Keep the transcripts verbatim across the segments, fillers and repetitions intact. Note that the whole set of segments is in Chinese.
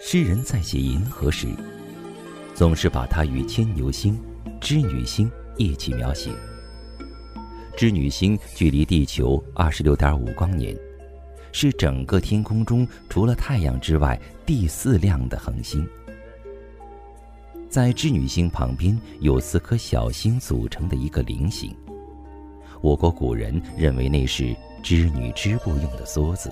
诗人在写银河时，总是把它与牵牛星、织女星一起描写。织女星距离地球 二十六点五光年，是整个天空中除了太阳之外第四亮的恒星。在织女星旁边有四颗小星组成的一个菱形，我国古人认为那是织女织布用的梭子。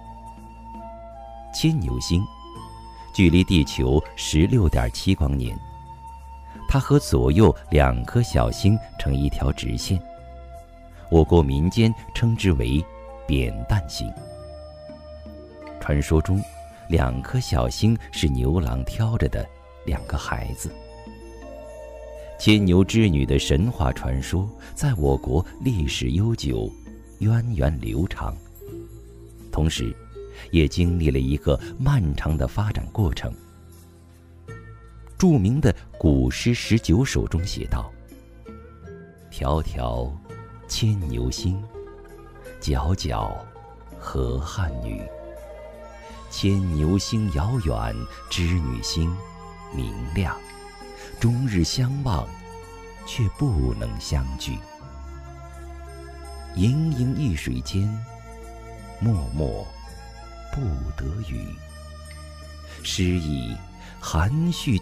牵牛星距离地球 十六点七光年，它和左右两颗小星成一条直线，我国民间称之为扁担星。传说中，两颗小星是牛郎挑着的两个孩子。牵牛织女的神话传说在我国历史悠久，源远流长，同时也经历了一个漫长的发展过程。著名的古诗十九首中写道：迢迢牵牛星，皎皎河汉女。牵牛星遥远，织女星明亮，终日相望，却不能相聚。盈盈一水间，脉脉不得语。诗意含蓄